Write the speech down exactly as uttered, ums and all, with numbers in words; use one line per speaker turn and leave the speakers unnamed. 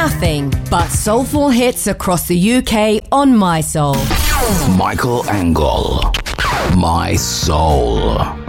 Nothing but soulful hits across the U K on My Soul.
Michael Angle, My Soul.